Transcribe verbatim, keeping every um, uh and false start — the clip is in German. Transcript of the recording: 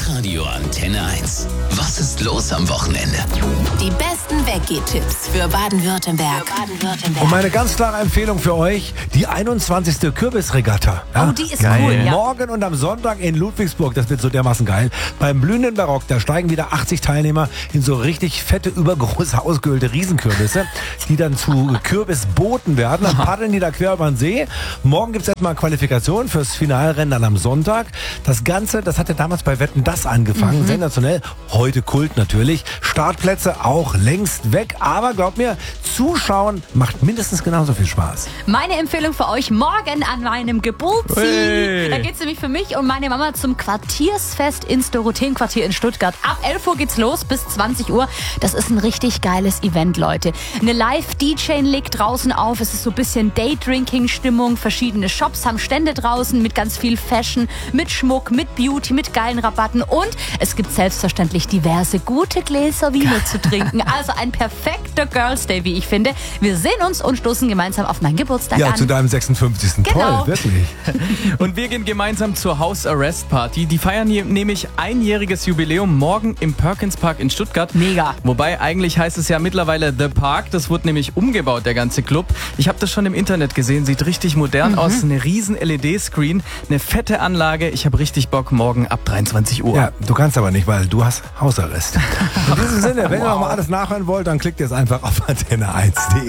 Hitradio Antenne eins. Was ist los am Wochenende? Die besten Weggeh-Tipps für Baden-Württemberg. Für Baden-Württemberg. Und meine ganz klare Empfehlung für euch, die einundzwanzigste Kürbisregatta. Ja? Oh, die ist Geil. cool, ja. Morgen und am Sonntag in Ludwigsburg, das wird so dermaßen geil. Beim blühenden Barock, da steigen wieder achtzig Teilnehmer in so richtig fette, übergroße, ausgehöhlte Riesenkürbisse, die dann zu Kürbisbooten werden. Dann paddeln die da quer über den See. Morgen gibt es erstmal Qualifikation fürs Finalrennen dann am Sonntag. Das Ganze, das hatte damals bei Wetten, das angefangen. Mhm. Sensationell. Heute Kult natürlich. Startplätze auch längst weg. Aber glaubt mir, Zuschauen macht mindestens genauso viel Spaß. Meine Empfehlung für euch morgen an meinem Geburtstag. Hey. Da geht es nämlich für mich und meine Mama zum Quartiersfest ins Dorotheenquartier in Stuttgart. Ab elf Uhr geht's los bis zwanzig Uhr. Das ist ein richtig geiles Event, Leute. Eine Live-D J legt draußen auf. Es ist so ein bisschen Daydrinking-Stimmung. Verschiedene Shops haben Stände draußen mit ganz viel Fashion, mit Schmuck, mit Beauty, mit geilen Rabatten. Und es gibt selbstverständlich diverse gute Gläser Vino zu trinken. Also ein perfekter Girls Day, wie ich finde. Wir sehen uns und stoßen gemeinsam auf meinen Geburtstag Ja, an. zu deinem sechsundfünfzigsten Genau. Toll, wirklich. Und wir gehen gemeinsam zur House Arrest Party. Die feiern hier nämlich einjähriges Jubiläum morgen im Perkins Park in Stuttgart. Mega. Wobei eigentlich heißt es ja mittlerweile The Park. Das wurde nämlich umgebaut, der ganze Club. Ich habe das schon im Internet gesehen. Sieht richtig modern Mhm. aus. Eine riesen L E D-Screen, eine fette Anlage. Ich habe richtig Bock morgen ab dreiundzwanzig Uhr. Ja, du kannst aber nicht, weil du hast Hausarrest. In diesem Sinne, wenn ihr noch mal alles nachhören wollt, dann klickt jetzt einfach auf antenne eins punkt de.